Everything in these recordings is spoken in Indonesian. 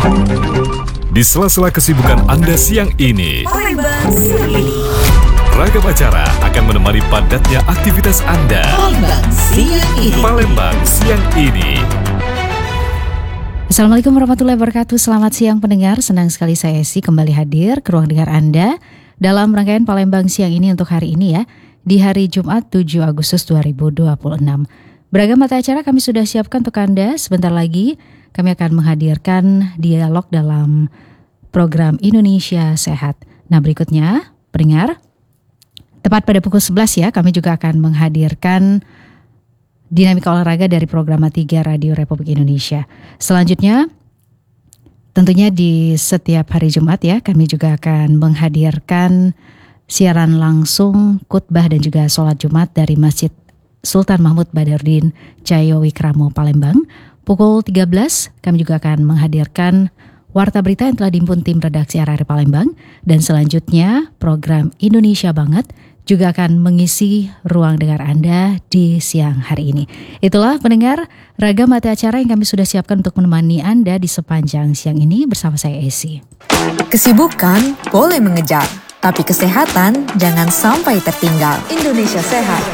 Di sela-sela kesibukan Anda siang ini, Palembang siang ini. ragam acara akan menemani padatnya aktivitas Anda. Palembang siang ini. Palembang siang ini. Assalamualaikum warahmatullahi wabarakatuh. Selamat siang pendengar. Senang sekali saya Esi kembali hadir ke ruang dengar Anda dalam rangkaian Palembang siang ini untuk hari ini ya, di hari Jumat 7 Agustus 2026. Beragam mata acara kami sudah siapkan untuk Anda. Sebentar lagi kami akan menghadirkan dialog dalam program Indonesia Sehat. Nah berikutnya, pendengar, tepat pada pukul 11 ya, kami juga akan menghadirkan dinamika olahraga dari program 3 Radio Republik Indonesia. Selanjutnya, tentunya di setiap hari Jumat ya, kami juga akan menghadirkan siaran langsung khutbah dan juga sholat Jumat dari Masjid Sultan Mahmud Badarudin Cayowikramo Palembang. Pukul 13 kami juga akan menghadirkan warta berita yang telah dihimpun tim redaksi RRI Palembang. Dan selanjutnya program Indonesia Banget juga akan mengisi ruang dengar Anda di siang hari ini. Itulah pendengar ragam mata acara yang kami sudah siapkan untuk menemani Anda di sepanjang siang ini bersama saya Esi. Kesibukan boleh mengejar, tapi kesehatan jangan sampai tertinggal. Indonesia Sehat.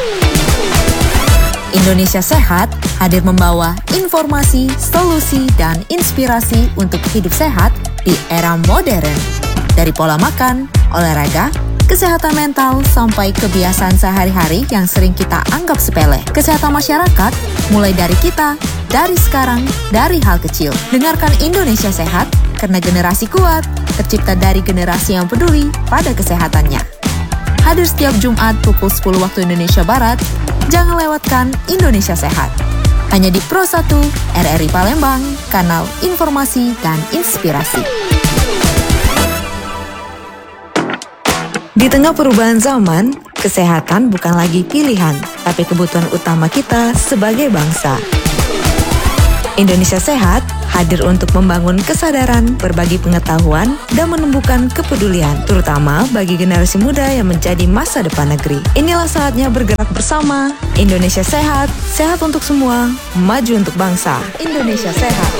Indonesia Sehat hadir membawa informasi, solusi, dan inspirasi untuk hidup sehat di era modern. Dari pola makan, olahraga, kesehatan mental, sampai kebiasaan sehari-hari yang sering kita anggap sepele. Kesehatan masyarakat mulai dari kita, dari sekarang, dari hal kecil. Dengarkan Indonesia Sehat, karena generasi kuat tercipta dari generasi yang peduli pada kesehatannya. Hadir setiap Jumat pukul 10 waktu Indonesia Barat. Jangan lewatkan Indonesia Sehat. Hanya di Pro 1 RRI Palembang, kanal informasi dan inspirasi. Di tengah perubahan zaman, kesehatan bukan lagi pilihan, tapi kebutuhan utama kita sebagai bangsa. Indonesia Sehat hadir untuk membangun kesadaran, berbagi pengetahuan, dan menumbuhkan kepedulian, terutama bagi generasi muda yang menjadi masa depan negeri. Inilah saatnya bergerak bersama. Indonesia Sehat, sehat untuk semua, maju untuk bangsa. Indonesia Sehat.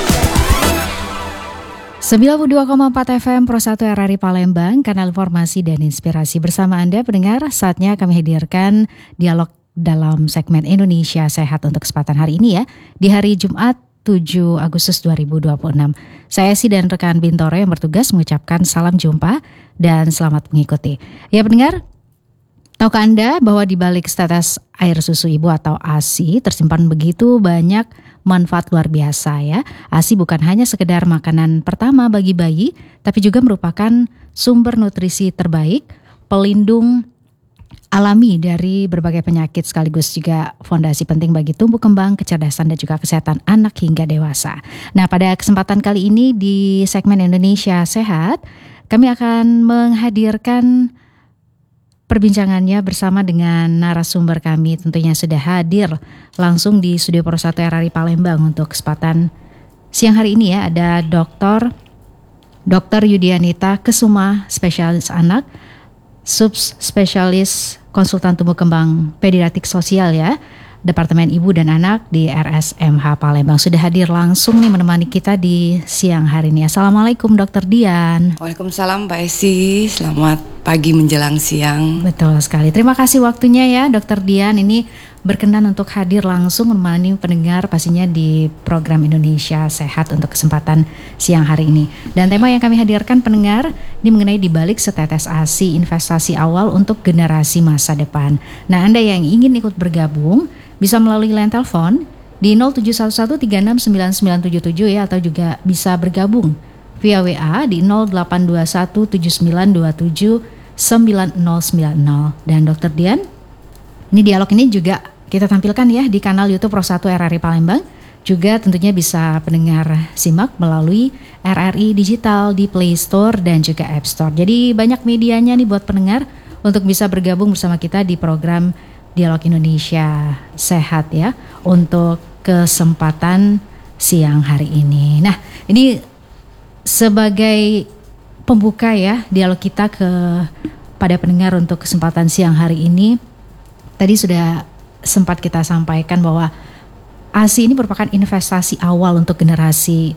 92,4 FM Pro 1 RRI Palembang, kanal informasi dan inspirasi. Bersama Anda pendengar, saatnya kami hadirkan dialog dalam segmen Indonesia Sehat untuk kesempatan hari ini ya, di hari Jumat 7 Agustus 2026. Saya Esi dan rekan Bintoro yang bertugas mengucapkan salam jumpa dan selamat mengikuti. Ya pendengar, tahukah Anda bahwa di balik tetes air susu ibu atau ASI tersimpan begitu banyak manfaat luar biasa ya. ASI bukan hanya sekedar makanan pertama bagi bayi, tapi juga merupakan sumber nutrisi terbaik, pelindung alami dari berbagai penyakit, sekaligus juga fondasi penting bagi tumbuh kembang, kecerdasan dan juga kesehatan anak hingga dewasa. Nah pada kesempatan kali ini di segmen Indonesia Sehat, kami akan menghadirkan perbincangannya bersama dengan narasumber kami. Tentunya sudah hadir langsung di Studio Pro 1 RRI Palembang untuk kesempatan siang hari ini ya. Ada Dr. Yudianita Kesuma, spesialis anak, subspesialis konsultan tumbuh kembang pediatrik sosial ya, Departemen Ibu dan Anak di RSMH Palembang. Sudah hadir langsung nih menemani kita di siang hari ini. Assalamualaikum Dr. Dian. Waalaikumsalam Mbak Esi, selamat pagi menjelang siang. Betul sekali, terima kasih waktunya ya Dr. Dian. Ini berkenan untuk hadir langsung menemani pendengar pastinya di program Indonesia Sehat untuk kesempatan siang hari ini. Dan tema yang kami hadirkan pendengar ini mengenai dibalik setetes ASI, investasi awal untuk generasi masa depan. Nah Anda yang ingin ikut bergabung bisa melalui line telepon di 0711369977 ya, atau juga bisa bergabung via WA di 082179279090. Dan Dr. Dian, ini dialog ini juga kita tampilkan ya di kanal YouTube Pro 1 RRI Palembang. Juga tentunya bisa pendengar simak melalui RRI Digital di Play Store dan juga App Store. Jadi banyak medianya nih buat pendengar untuk bisa bergabung bersama kita di program Dialog Indonesia Sehat ya, untuk kesempatan siang hari ini. Nah ini sebagai pembuka ya dialog kita pada pendengar untuk kesempatan siang hari ini. Tadi sudah sempat kita sampaikan bahwa ASI ini merupakan investasi awal untuk generasi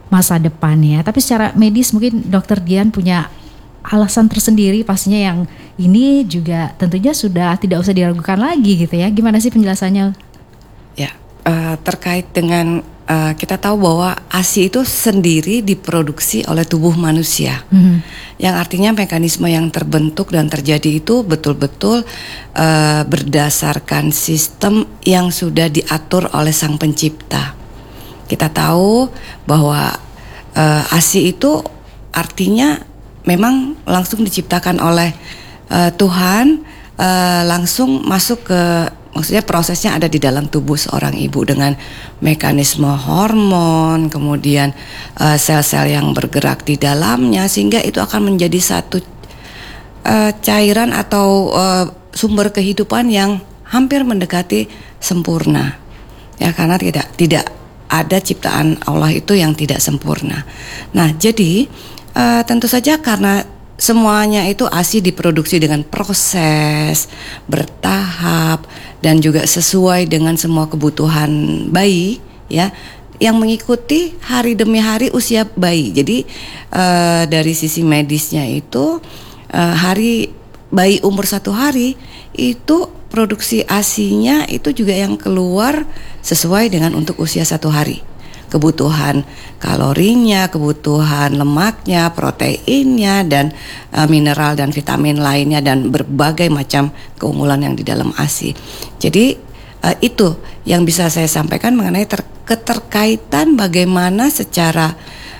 masa depan ya. Tapi secara medis mungkin Dokter Dian punya alasan tersendiri pastinya yang ini juga tentunya sudah tidak usah diragukan lagi gitu ya. Gimana sih penjelasannya? Ya, terkait dengan kita tahu bahwa ASI itu sendiri diproduksi oleh tubuh manusia, yang artinya mekanisme yang terbentuk dan terjadi itu betul-betul berdasarkan sistem yang sudah diatur oleh Sang Pencipta. Kita tahu bahwa ASI itu artinya memang langsung diciptakan oleh Tuhan, langsung masuk ke, maksudnya prosesnya ada di dalam tubuh seorang ibu dengan mekanisme hormon, kemudian sel-sel yang bergerak di dalamnya, sehingga itu akan menjadi satu cairan atau sumber kehidupan yang hampir mendekati sempurna. Ya, karena tidak ada ciptaan Allah itu yang tidak sempurna. Nah, jadi tentu saja karena semuanya itu ASI diproduksi dengan proses bertahap dan juga sesuai dengan semua kebutuhan bayi, ya, yang mengikuti hari demi hari usia bayi. Jadi dari sisi medisnya itu hari bayi umur 1 hari itu produksi ASI-nya itu juga yang keluar sesuai dengan untuk usia 1 hari. Kebutuhan kalorinya, kebutuhan lemaknya, proteinnya, dan mineral dan vitamin lainnya, dan berbagai macam keunggulan yang di dalam ASI. Jadi itu yang bisa saya sampaikan mengenai keterkaitan bagaimana secara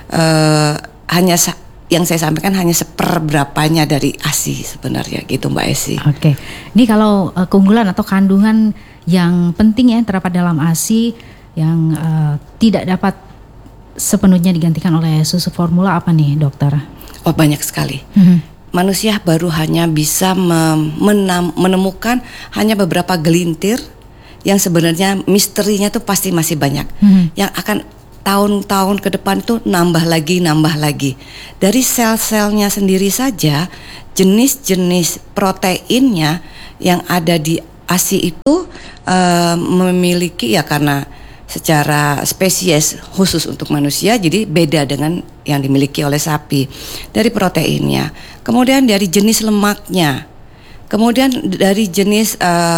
yang saya sampaikan hanya seperberapanya dari ASI sebenarnya gitu Mbak Esi. Oke, ini kalau keunggulan atau kandungan yang penting ya terdapat dalam ASI yang tidak dapat sepenuhnya digantikan oleh susu formula apa nih dokter? Oh, banyak sekali. Manusia baru hanya bisa menemukan hanya beberapa gelintir yang sebenarnya misterinya tuh pasti masih banyak. Yang akan tahun-tahun ke depan tuh nambah lagi. Dari sel-selnya sendiri saja, jenis-jenis proteinnya yang ada di ASI itu memiliki, ya karena secara spesies khusus untuk manusia, jadi beda dengan yang dimiliki oleh sapi. Dari proteinnya, kemudian dari jenis lemaknya, kemudian dari jenis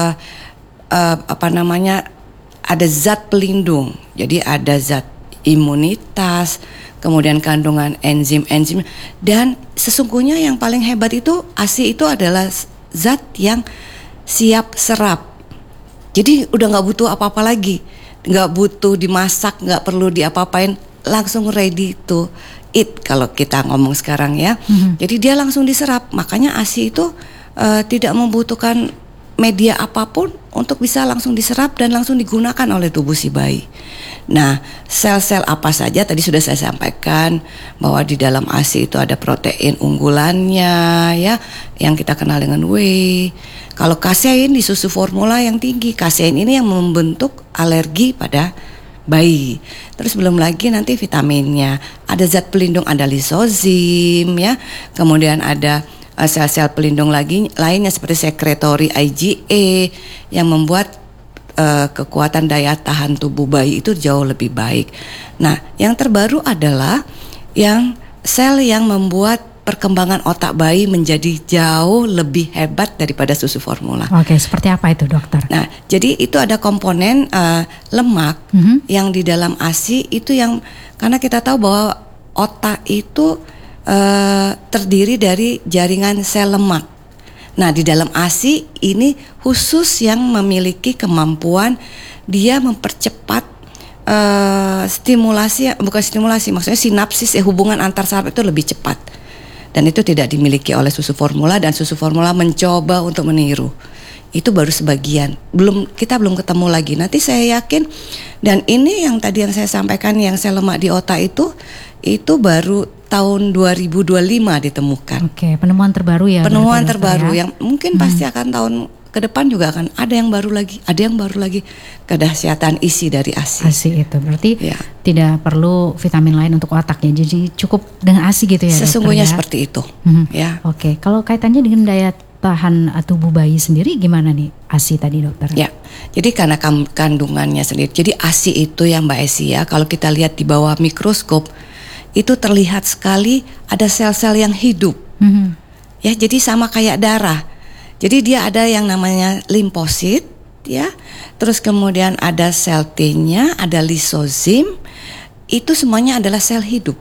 ada zat pelindung. Jadi ada zat imunitas, kemudian kandungan enzim-enzim, dan sesungguhnya yang paling hebat itu ASI itu adalah zat yang siap serap. Jadi udah nggak butuh apa-apa lagi, nggak butuh dimasak, nggak perlu diapa-apain, langsung ready to eat kalau kita ngomong sekarang ya. Jadi dia langsung diserap, makanya ASI itu tidak membutuhkan media apapun untuk bisa langsung diserap dan langsung digunakan oleh tubuh si bayi. Nah, sel-sel apa saja tadi sudah saya sampaikan bahwa di dalam ASI itu ada protein unggulannya ya, yang kita kenal dengan whey. Kalau kasein di susu formula yang tinggi, kasein ini yang membentuk alergi pada bayi. Terus belum lagi nanti vitaminnya, ada zat pelindung, ada lisozim ya, kemudian ada sel-sel pelindung lainnya seperti sekretory IgA yang membuat kekuatan daya tahan tubuh bayi itu jauh lebih baik. Nah, yang terbaru adalah yang sel yang membuat perkembangan otak bayi menjadi jauh lebih hebat daripada susu formula. Oke, seperti apa itu dokter? Nah, jadi itu ada komponen lemak yang di dalam ASI itu yang, karena kita tahu bahwa otak itu terdiri dari jaringan sel lemak. Nah, di dalam ASI ini khusus yang memiliki kemampuan dia mempercepat maksudnya sinapsis hubungan antar saraf itu lebih cepat. Dan itu tidak dimiliki oleh susu formula, dan susu formula mencoba untuk meniru. Itu baru sebagian. Kita belum ketemu lagi. Nanti saya yakin, dan ini yang tadi yang saya sampaikan yang sel lemak di otak itu baru tahun 2025 ditemukan. Oke, penemuan terbaru ya. Penemuan terbaru yang mungkin pasti akan tahun ke depan juga akan ada yang baru lagi, kedahsyatan isi dari ASI. ASI itu berarti tidak perlu vitamin lain untuk otaknya, jadi cukup dengan ASI gitu ya. Sesungguhnya dokter, ya? Seperti itu. Ya. Oke, kalau kaitannya dengan daya tahan tubuh bayi sendiri gimana nih ASI tadi dokter? Ya, jadi karena kandungannya sendiri. Jadi ASI itu yang Mbak Esi ya, kalau kita lihat di bawah mikroskop itu terlihat sekali ada sel-sel yang hidup. Ya, jadi sama kayak darah. Jadi dia ada yang namanya limfosit, ya. Terus kemudian ada sel T-nya, ada lisozim. Itu semuanya adalah sel hidup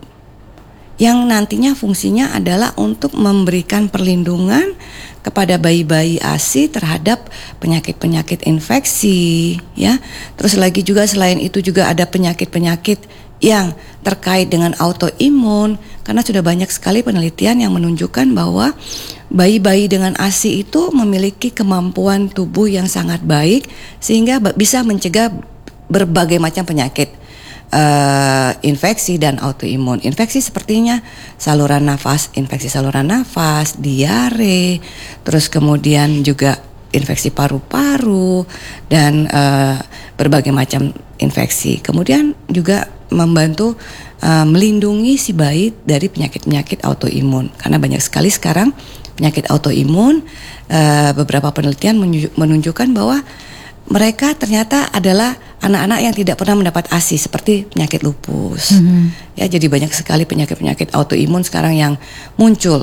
yang nantinya fungsinya adalah untuk memberikan perlindungan kepada bayi-bayi ASI terhadap penyakit-penyakit infeksi, ya. Terus lagi juga selain itu juga ada penyakit-penyakit yang terkait dengan autoimun, karena sudah banyak sekali penelitian yang menunjukkan bahwa bayi-bayi dengan ASI itu memiliki kemampuan tubuh yang sangat baik sehingga bisa mencegah berbagai macam penyakit infeksi dan autoimun. Infeksi sepertinya saluran nafas, infeksi saluran nafas, diare, terus kemudian juga infeksi paru-paru dan berbagai macam infeksi. Kemudian juga membantu melindungi si bayi dari penyakit-penyakit autoimun, karena banyak sekali sekarang penyakit autoimun. Beberapa penelitian menunjukkan bahwa mereka ternyata adalah anak-anak yang tidak pernah mendapat ASI, seperti penyakit lupus. Ya, jadi banyak sekali penyakit-penyakit autoimun sekarang yang muncul.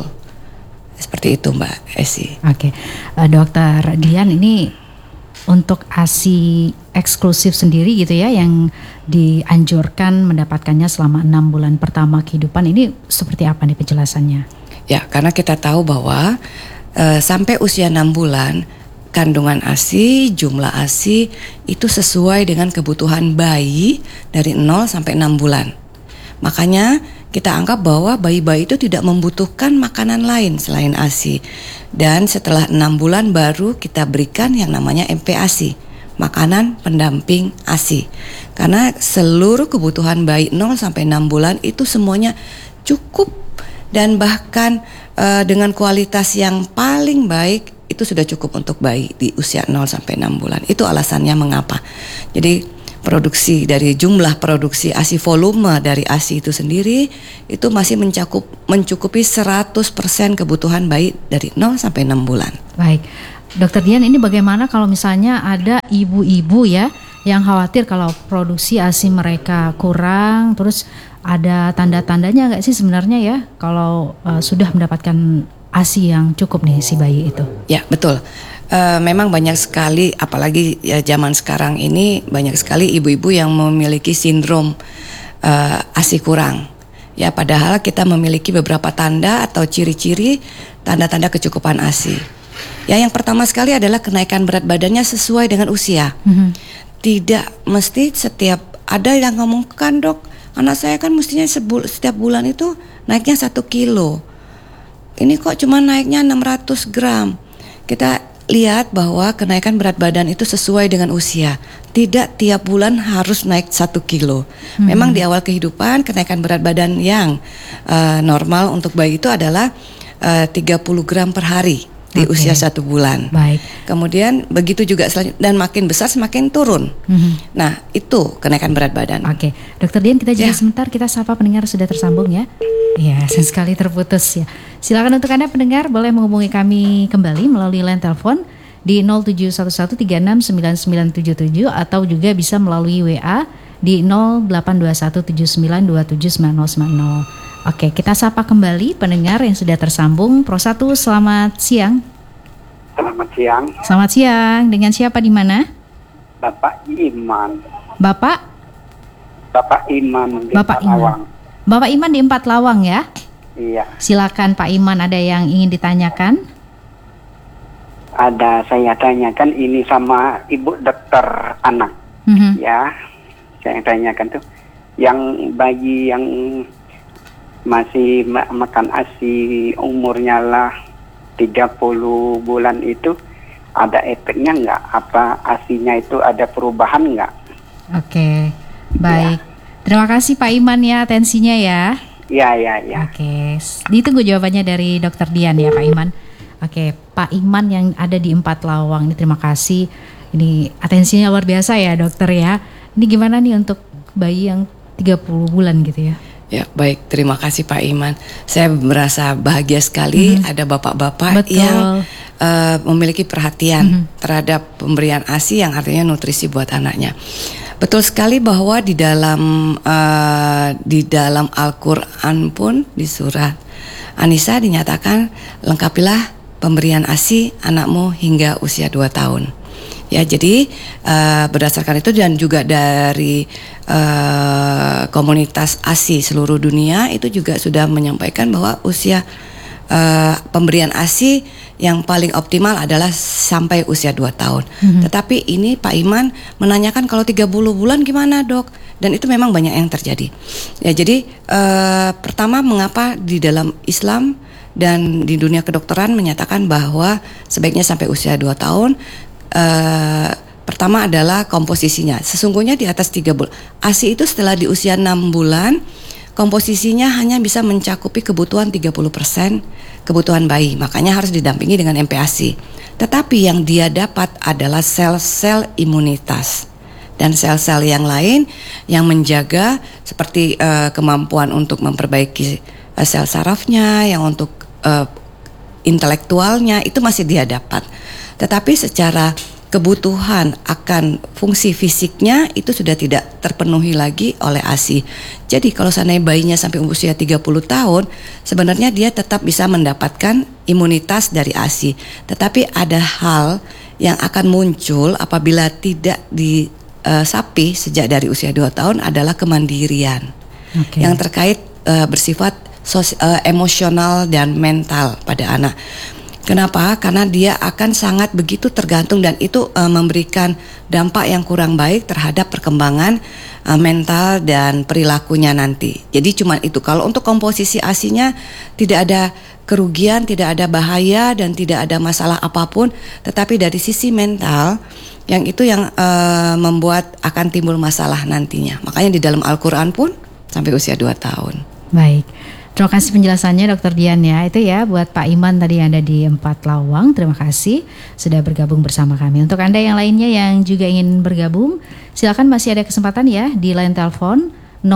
Seperti itu, Mbak Esi. Oke. Dokter Dian, ini untuk ASI eksklusif sendiri gitu ya, yang dianjurkan mendapatkannya selama 6 bulan pertama kehidupan, ini seperti apa nih penjelasannya? Ya, karena kita tahu bahwa sampai usia 6 bulan kandungan ASI, jumlah ASI itu sesuai dengan kebutuhan bayi dari 0 sampai 6 bulan. Makanya kita anggap bahwa bayi-bayi itu tidak membutuhkan makanan lain selain ASI. Dan setelah 6 bulan baru kita berikan yang namanya MPASI, makanan pendamping ASI. Karena seluruh kebutuhan bayi 0 sampai 6 bulan itu semuanya cukup, dan bahkan dengan kualitas yang paling baik itu sudah cukup untuk bayi di usia 0 sampai 6 bulan. Itu alasannya mengapa. Jadi produksi dari jumlah produksi ASI, volume dari ASI itu sendiri itu masih mencukupi 100% kebutuhan bayi dari 0 sampai 6 bulan. Baik. Dokter Dian, ini bagaimana kalau misalnya ada ibu-ibu ya yang khawatir kalau produksi ASI mereka kurang, terus ada tanda-tandanya nggak sih sebenarnya ya kalau sudah mendapatkan ASI yang cukup nih si bayi itu? Ya, betul. Memang banyak sekali, apalagi ya zaman sekarang ini banyak sekali ibu-ibu yang memiliki sindrom ASI kurang. Ya, padahal kita memiliki beberapa tanda atau ciri-ciri tanda-tanda kecukupan ASI. Ya, yang pertama sekali adalah kenaikan berat badannya sesuai dengan usia. Tidak mesti setiap, ada yang ngomong, kan dok, anak saya kan mestinya setiap bulan itu naiknya 1 kilo. Ini kok cuma naiknya 600 gram. Kita lihat bahwa kenaikan berat badan itu sesuai dengan usia. Tidak tiap bulan harus naik 1 kilo. Memang di awal kehidupan kenaikan berat badan yang normal untuk bayi itu adalah 30 gram per hari di usia 1 bulan. Baik. Kemudian begitu juga selanjutnya, dan makin besar semakin turun. Nah, itu kenaikan berat badan. Oke, Dokter Dian, kita jeda sebentar, kita sapa pendengar sudah tersambung ya. Iya, sayang sekali terputus ya. Silakan untuk Anda pendengar boleh menghubungi kami kembali melalui line telepon di 0711369977 atau juga bisa melalui WA di 082179279090. Oke, kita sapa kembali pendengar yang sudah tersambung. Pro 1, selamat siang. Selamat siang. Selamat siang. Dengan siapa di mana? Bapak Iman. Bapak Iman di Bapak Iman. Lawang. Bapak Iman di 4 Lawang ya? Iya. Silakan Pak Iman, ada yang ingin ditanyakan? Ada, saya tanyakan ini sama Ibu Dokter Anak. Ya, saya tanyakan tuh, yang bayi yang masih makan ASI umurnya lah 30 bulan itu ada efeknya nggak? Apa ASInya itu ada perubahan nggak? Oke, baik. Ya. Terima kasih Pak Iman ya atensinya ya. Ya. Oke, ditunggu jawabannya dari Dokter Dian ya Pak Iman. Oke, Pak Iman yang ada di 4 Lawang ini, terima kasih. Ini atensinya luar biasa ya dokter ya. Ini gimana nih untuk bayi yang 30 bulan gitu ya? Ya, baik, terima kasih Pak Iman. Saya merasa bahagia sekali ada bapak-bapak yang memiliki perhatian terhadap pemberian ASI yang artinya nutrisi buat anaknya. Betul sekali bahwa di dalam Al-Quran pun di surat An-Nisa dinyatakan lengkapilah pemberian ASI anakmu hingga usia 2 tahun. Ya, jadi berdasarkan itu dan juga dari komunitas ASI seluruh dunia itu juga sudah menyampaikan bahwa usia pemberian ASI yang paling optimal adalah sampai usia 2 tahun. Tetapi ini Pak Iman menanyakan kalau 30 bulan gimana, Dok? Dan itu memang banyak yang terjadi. Ya, jadi pertama mengapa di dalam Islam dan di dunia kedokteran menyatakan bahwa sebaiknya sampai usia 2 tahun. Pertama adalah komposisinya. Sesungguhnya di atas 3 bulan. ASI itu setelah di usia 6 bulan, komposisinya hanya bisa mencakupi kebutuhan 30% kebutuhan bayi. Makanya harus didampingi dengan MPASI. Tetapi yang dia dapat adalah sel-sel imunitas dan sel-sel yang lain yang menjaga seperti kemampuan untuk memperbaiki sel sarafnya, yang untuk intelektualnya itu masih dia dapat. Tetapi secara kebutuhan akan fungsi fisiknya itu sudah tidak terpenuhi lagi oleh ASI. Jadi kalau seandainya bayinya sampai usia 30 tahun, sebenarnya dia tetap bisa mendapatkan imunitas dari ASI. Tetapi ada hal yang akan muncul apabila tidak disapi sejak dari usia 2 tahun adalah kemandirian. Yang terkait bersifat emosional dan mental pada anak. Kenapa? Karena dia akan sangat begitu tergantung dan itu memberikan dampak yang kurang baik terhadap perkembangan mental dan perilakunya nanti. Jadi cuma itu. Kalau untuk komposisi ASI-nya tidak ada kerugian, tidak ada bahaya dan tidak ada masalah apapun. Tetapi dari sisi mental yang itu yang membuat akan timbul masalah nantinya. Makanya di dalam Al-Quran pun sampai usia 2 tahun. Baik. Terima kasih penjelasannya Dr. Dian ya. Itu ya buat Pak Iman tadi yang ada di 4 Lawang. Terima kasih sudah bergabung bersama kami. Untuk Anda yang lainnya yang juga ingin bergabung, silakan masih ada kesempatan ya di line telepon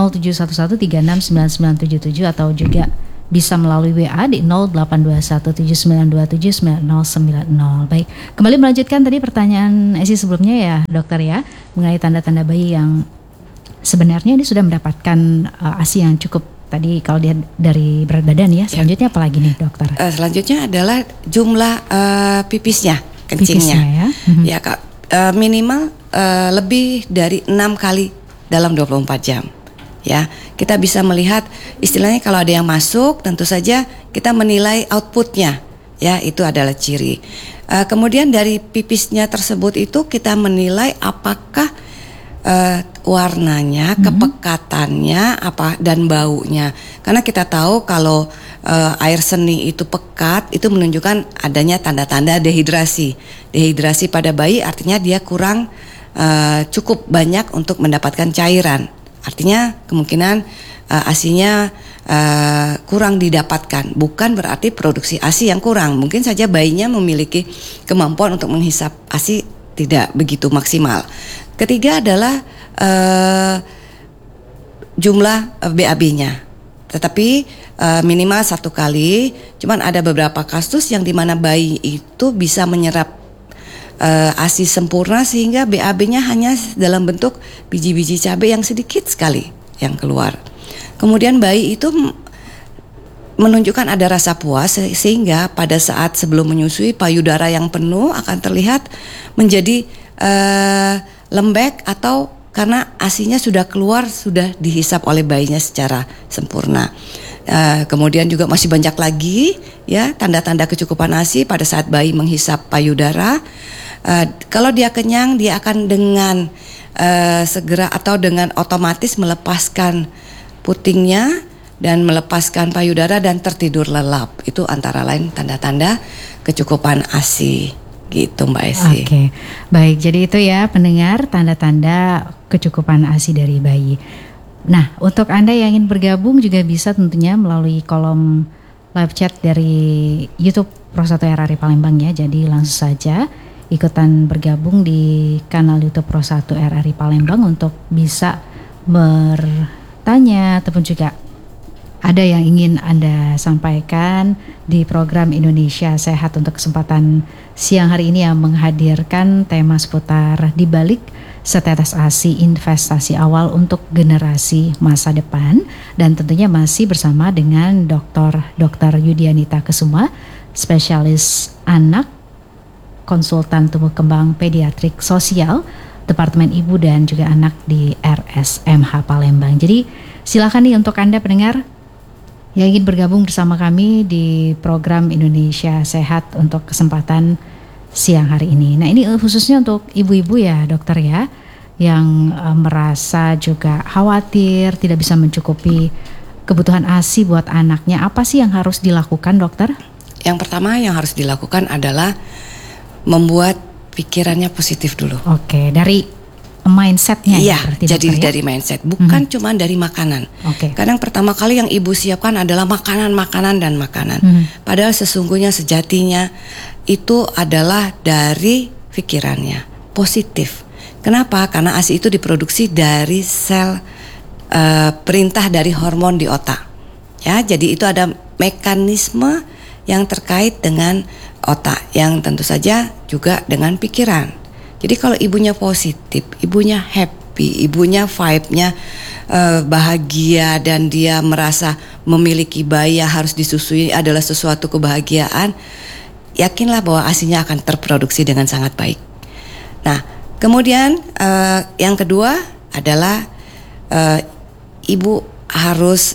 0711369977 atau juga bisa melalui WA di 082179279090. Baik, kembali melanjutkan tadi pertanyaan Esi sebelumnya ya dokter ya, mengenai tanda-tanda bayi yang sebenarnya ini sudah mendapatkan ASI yang cukup. Tadi kalau dia dari berat badan ya, selanjutnya apa lagi nih dokter? Selanjutnya adalah jumlah pipisnya, kencingnya. Ya, ya Kak, minimal lebih dari 6 kali dalam 24 jam. Ya, kita bisa melihat istilahnya kalau ada yang masuk, tentu saja kita menilai outputnya. Ya, itu adalah ciri. Kemudian dari pipisnya tersebut itu kita menilai apakah warnanya, kepekatannya apa dan baunya. Karena kita tahu kalau air seni itu pekat, itu menunjukkan adanya tanda-tanda dehidrasi. Dehidrasi pada bayi artinya dia kurang cukup banyak untuk mendapatkan cairan. Artinya kemungkinan ASI-nya kurang didapatkan. Bukan berarti produksi ASI yang kurang. Mungkin saja bayinya memiliki kemampuan untuk menghisap ASI tidak begitu maksimal. Ketiga adalah jumlah BAB-nya, tetapi minimal 1 kali. Cuman ada beberapa kasus yang dimana bayi itu bisa menyerap ASI sempurna sehingga BAB-nya hanya dalam bentuk biji-biji cabai yang sedikit sekali yang keluar. Kemudian bayi itu menunjukkan ada rasa puas sehingga pada saat sebelum menyusui payudara yang penuh akan terlihat menjadi lembek atau karena ASI-nya sudah keluar, sudah dihisap oleh bayinya secara sempurna. Kemudian juga masih banyak lagi ya tanda-tanda kecukupan ASI pada saat bayi menghisap payudara. Kalau dia kenyang, dia akan dengan segera atau dengan otomatis melepaskan putingnya dan melepaskan payudara dan tertidur lelap. Itu antara lain tanda-tanda kecukupan ASI. Gitu Mbak Esi. Oke, baik. Jadi itu ya pendengar tanda-tanda kecukupan ASI dari bayi. Nah, untuk Anda yang ingin bergabung juga bisa tentunya melalui kolom live chat dari YouTube Pro 1 RRI Palembang ya. Jadi langsung saja ikutan bergabung di kanal YouTube Pro 1 RRI Palembang untuk bisa bertanya ataupun juga ada yang ingin Anda sampaikan di program Indonesia Sehat untuk kesempatan siang hari ini yang menghadirkan tema seputar dibalik setetes ASI investasi awal untuk generasi masa depan, dan tentunya masih bersama dengan Dr. Yudianita Kesuma, spesialis anak, konsultan tumbuh kembang pediatrik sosial, Departemen Ibu dan juga Anak di RSMH Palembang. Jadi silakan nih untuk Anda pendengar yang ingin bergabung bersama kami di program Indonesia Sehat untuk kesempatan siang hari ini. Nah, ini khususnya untuk ibu-ibu ya dokter ya, yang merasa juga khawatir tidak bisa mencukupi kebutuhan ASI buat anaknya. Apa sih yang harus dilakukan dokter? Yang pertama yang harus dilakukan adalah membuat pikirannya positif dulu. Oke, dari mindsetnya ya, ya, jadi dokter, dari mindset, bukan cuma dari makanan. Karena yang pertama kali yang ibu siapkan adalah makanan dan makanan. Padahal sesungguhnya sejatinya itu adalah dari pikirannya positif. Kenapa? Karena ASI itu diproduksi dari sel perintah dari hormon di otak. Ya, jadi itu ada mekanisme yang terkait dengan otak yang tentu saja juga dengan pikiran. Jadi kalau ibunya positif, ibunya happy, ibunya vibe-nya bahagia dan dia merasa memiliki bayi yang harus disusui adalah sesuatu kebahagiaan, yakinlah bahwa ASI-nya akan terproduksi dengan sangat baik. Nah, kemudian yang kedua adalah ibu harus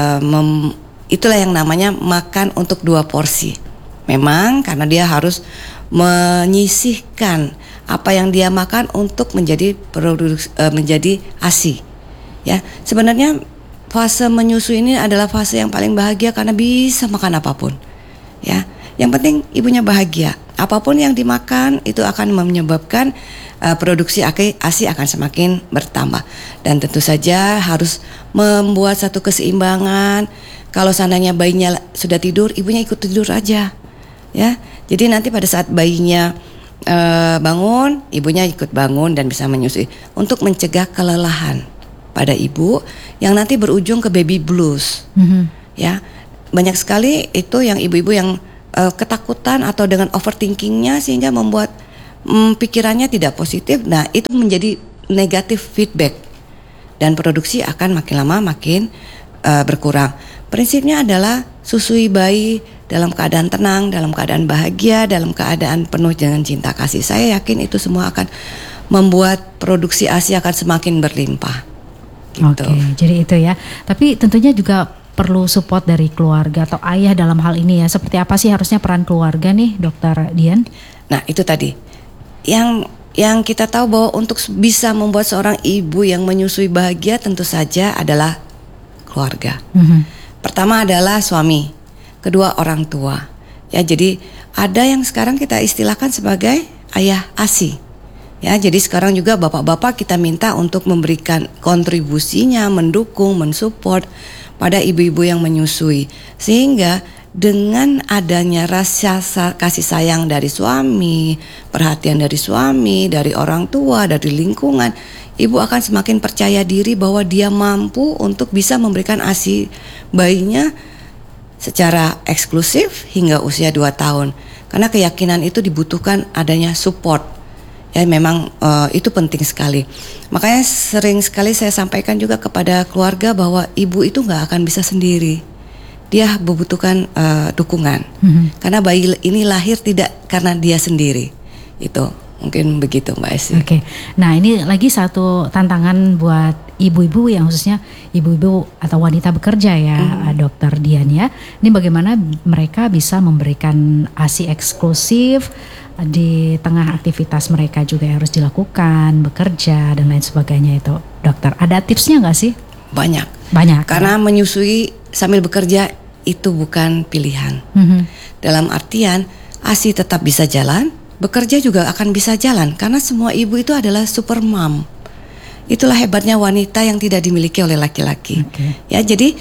itulah yang namanya makan untuk 2 porsi. Memang karena dia harus menyisihkan apa yang dia makan untuk menjadi menjadi ASI. Ya, sebenarnya fase menyusui ini adalah fase yang paling bahagia karena bisa makan apapun. Ya, yang penting ibunya bahagia. Apapun yang dimakan itu akan menyebabkan produksi ASI akan semakin bertambah. Dan tentu saja harus membuat satu keseimbangan. Kalau seandainya bayinya sudah tidur, ibunya ikut tidur aja. Ya, jadi nanti pada saat bayinya bangun, ibunya ikut bangun dan bisa menyusui untuk mencegah kelelahan pada ibu yang nanti berujung ke baby blues. Ya, banyak sekali itu yang ibu-ibu yang ketakutan atau dengan overthinkingnya sehingga membuat pikirannya tidak positif. Nah, itu menjadi negatif feedback dan produksi akan makin lama makin berkurang. Prinsipnya adalah susui bayi dalam keadaan tenang, dalam keadaan bahagia, dalam keadaan penuh dengan cinta kasih. Saya yakin itu semua akan membuat produksi ASI akan semakin berlimpah. Gitu. Oke, jadi itu ya. Tapi tentunya juga perlu support dari keluarga atau ayah dalam hal ini ya. Seperti apa sih harusnya peran keluarga nih, Dokter Dian? Nah, itu tadi. Yang kita tahu bahwa untuk bisa membuat seorang ibu yang menyusui bahagia tentu saja adalah keluarga. Pertama adalah suami, kedua orang tua. Ya, jadi ada yang sekarang kita istilahkan sebagai ayah ASI. Ya, jadi sekarang juga bapak-bapak kita minta untuk memberikan kontribusinya, mendukung, mensupport pada ibu-ibu yang menyusui. Sehingga dengan adanya rasa kasih sayang dari suami, perhatian dari suami, dari orang tua, dari lingkungan, ibu akan semakin percaya diri bahwa dia mampu untuk bisa memberikan ASI bayinya secara eksklusif hingga usia 2 tahun. Karena keyakinan itu dibutuhkan adanya support. Ya, memang itu penting sekali. Makanya sering sekali saya sampaikan juga kepada keluarga bahwa ibu itu gak akan bisa sendiri. Dia membutuhkan dukungan. Karena bayi ini lahir tidak karena dia sendiri. Itu mungkin begitu Mbak Esi. Oke. Nah, ini lagi satu tantangan buat ibu-ibu yang khususnya ibu-ibu atau wanita bekerja ya, Dokter Dian ya. Ini bagaimana mereka bisa memberikan ASI eksklusif di tengah aktivitas mereka juga harus dilakukan, bekerja dan lain sebagainya itu, dokter. Ada tipsnya nggak sih? Banyak. Ya? Karena menyusui sambil bekerja itu bukan pilihan. Dalam artian ASI tetap bisa jalan, bekerja juga akan bisa jalan karena semua ibu itu adalah super mom. Itulah hebatnya wanita yang tidak dimiliki oleh laki-laki. Ya, jadi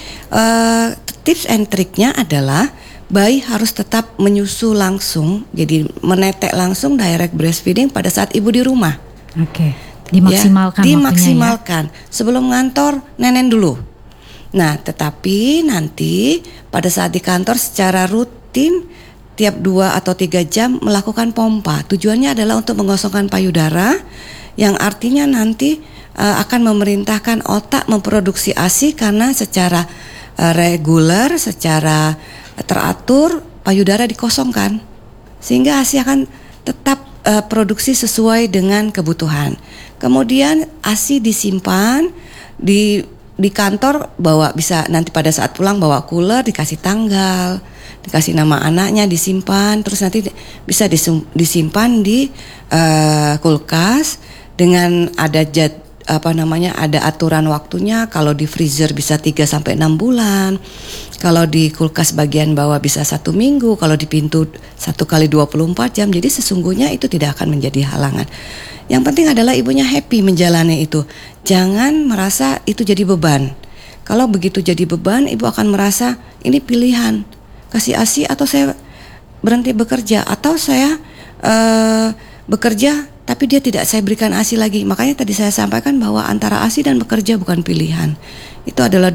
tips and triknya adalah bayi harus tetap menyusu langsung, jadi menetek langsung direct breastfeeding pada saat ibu di rumah. Dimaksimalkan. Ya, dimaksimalkan. Sebelum ngantor nenen dulu. Nah, tetapi nanti pada saat di kantor secara rutin tiap 2 atau 3 jam melakukan pompa. Tujuannya adalah untuk mengosongkan payudara, yang artinya nanti akan memerintahkan otak memproduksi ASI karena secara reguler, secara teratur payudara dikosongkan, sehingga ASI akan tetap produksi sesuai dengan kebutuhan. Kemudian ASI disimpan di kantor, bawa, bisa nanti pada saat pulang bawa cooler, dikasih tanggal, dikasih nama anaknya, disimpan, terus nanti bisa disimpan di kulkas dengan ada ada aturan waktunya. Kalau di freezer bisa 3 sampai 6 bulan. Kalau di kulkas bagian bawah bisa 1 minggu, kalau di pintu 1 kali 24 jam. Jadi sesungguhnya itu tidak akan menjadi halangan. Yang penting adalah ibunya happy menjalani itu. Jangan merasa itu jadi beban. Kalau begitu jadi beban, ibu akan merasa ini pilihan. Kasih ASI atau saya berhenti bekerja, atau saya bekerja tapi dia tidak saya berikan ASI lagi. Makanya tadi saya sampaikan bahwa antara ASI dan bekerja bukan pilihan. Itu adalah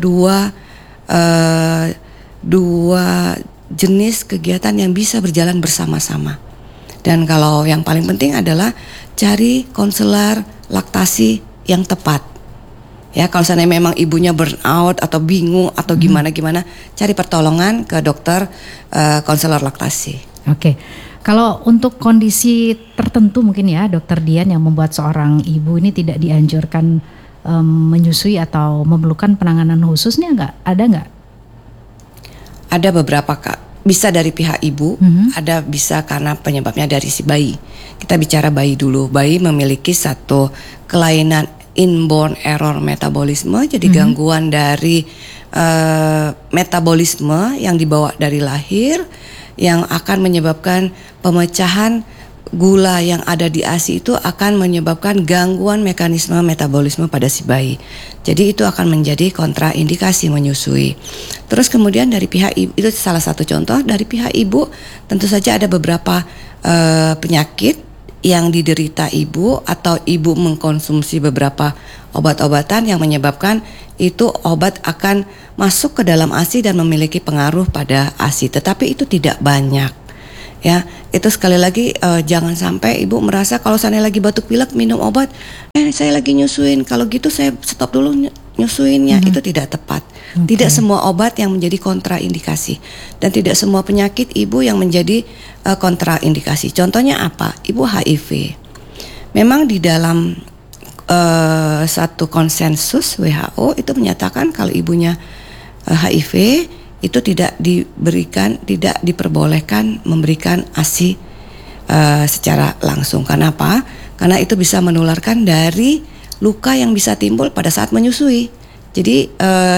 dua jenis kegiatan yang bisa berjalan bersama-sama. Dan kalau yang paling penting adalah cari konselor laktasi yang tepat. Ya, kalau seandainya memang ibunya burnout atau bingung atau gimana, cari pertolongan ke dokter konselor laktasi. Oke. Kalau untuk kondisi tertentu mungkin ya Dokter Dian yang membuat seorang ibu ini tidak dianjurkan menyusui atau memerlukan penanganan khususnya ada nggak? Ada beberapa, Kak. Bisa dari pihak ibu, ada bisa karena penyebabnya dari si bayi. Kita bicara bayi dulu. Bayi memiliki satu kelainan inborn error metabolisme, jadi gangguan dari metabolisme yang dibawa dari lahir, yang akan menyebabkan pemecahan gula yang ada di ASI itu akan menyebabkan gangguan mekanisme metabolisme pada si bayi. Jadi itu akan menjadi kontraindikasi menyusui. Terus kemudian dari pihak ibu, itu salah satu contoh. Dari pihak ibu tentu saja ada beberapa penyakit yang diderita ibu, atau ibu mengkonsumsi beberapa obat-obatan yang menyebabkan itu obat akan masuk ke dalam ASI dan memiliki pengaruh pada ASI. Tetapi itu tidak banyak. Ya, itu sekali lagi jangan sampai ibu merasa kalau saya lagi batuk pilek minum obat, saya lagi nyusuin, kalau gitu saya stop dulu nyusuinnya. Itu tidak tepat. Tidak semua obat yang menjadi kontraindikasi, dan tidak semua penyakit ibu yang menjadi kontraindikasi. Contohnya apa? Ibu HIV. Memang di dalam satu konsensus WHO itu menyatakan kalau ibunya HIV itu tidak diperbolehkan memberikan ASI secara langsung. Kenapa? Karena itu bisa menularkan dari luka yang bisa timbul pada saat menyusui. Jadi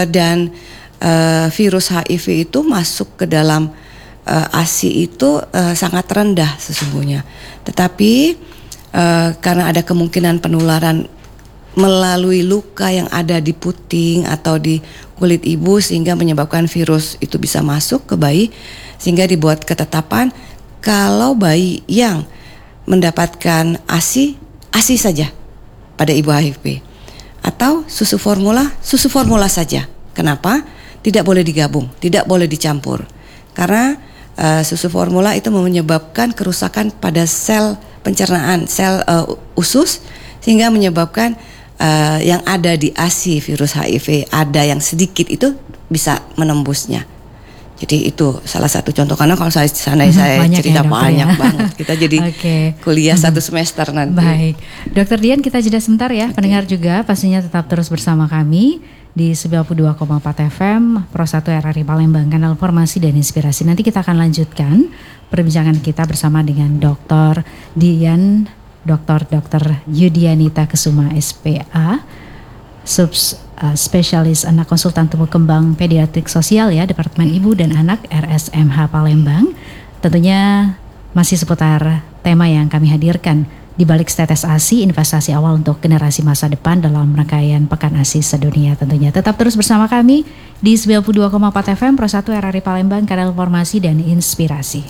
virus HIV itu masuk ke dalam ASI itu sangat rendah sesungguhnya. Tetapi karena ada kemungkinan penularan melalui luka yang ada di puting atau di kulit ibu, sehingga menyebabkan virus itu bisa masuk ke bayi, sehingga dibuat ketetapan kalau bayi yang mendapatkan ASI saja pada ibu HIV, atau susu formula saja. Kenapa? Tidak boleh digabung, tidak boleh dicampur, karena susu formula itu menyebabkan kerusakan pada sel pencernaan, sel usus, sehingga menyebabkan yang ada di ASI virus HIV ada yang sedikit itu bisa menembusnya. Jadi itu salah satu contoh, karena kalau saya cerita banyak banget. Kita jadi kuliah 1 semester nanti. Baik, Dokter Dian, kita jeda sebentar ya. Pendengar juga pastinya tetap terus bersama kami di 92,4 FM Pro 1 RRI Palembang, kanal informasi dan inspirasi. Nanti kita akan lanjutkan perbincangan kita bersama dengan Dokter Dian, Dr. Yudianita Kesuma SPA, spesialis anak, konsultan tumbuh kembang pediatrik sosial ya, Departemen Ibu dan Anak RSMH Palembang. Tentunya masih seputar tema yang kami hadirkan di balik tetes ASI, investasi awal untuk generasi masa depan dalam rangkaian Pekan ASI Sedunia. Tentunya tetap terus bersama kami di 92,4 FM Pro 1 RRI Palembang, kanal informasi dan inspirasi.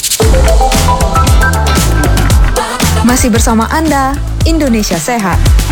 Masih bersama Anda, Indonesia Sehat.